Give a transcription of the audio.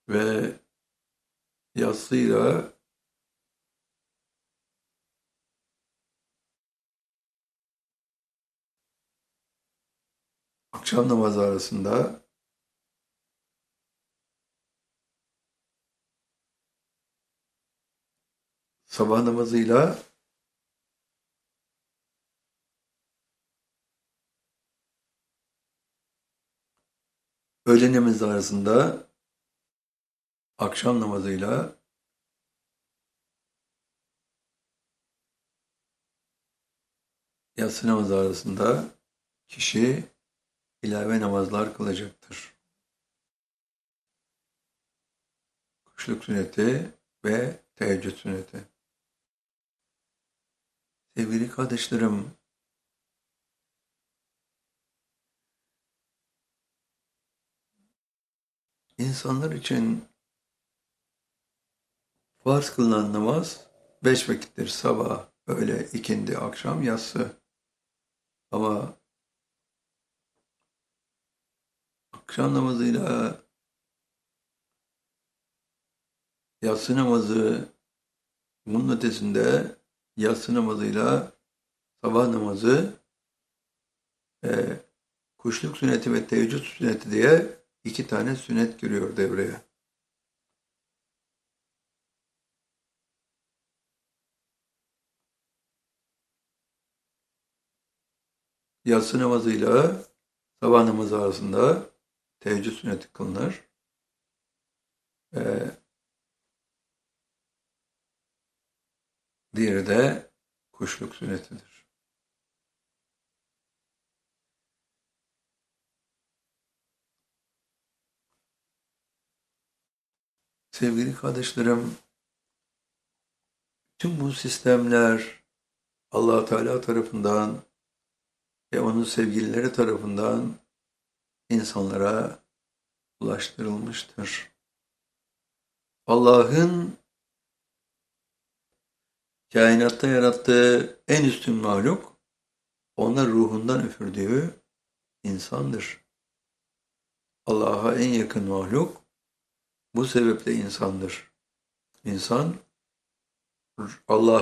ve yatsıyla akşam namazı arasında sabah namazıyla öğle namazı arasında akşam namazıyla yatsı namazı arasında kişi ilave namazlar kılacaktır. Kuşluk sünneti ve teheccüd sünneti. Sevgili kardeşlerim, insanlar için farz kılınan namaz 5 vakittir. Sabah, öğle, ikindi, akşam, yatsı. Ama akşam namazıyla yatsı namazı, bunun ötesinde yatsı namazıyla sabah namazı, e, kuşluk sünneti ve teheccüd sünneti diye 2 tane sünnet giriyor devreye. Yatsı namazıyla sabah namazı arasında teheccüd sünneti kılınır. E, Diğeri de kuşluk sünnetidir. Sevgili kardeşlerim, tüm bu sistemler Allah Teala tarafından ve onun sevgilileri tarafından insanlara ulaştırılmıştır. Allah'ın kainatta yarattığı en üstün mahluk, ona ruhundan üfürdüğü insandır. Allah'a en yakın mahluk bu sebeple insandır. İnsan Allah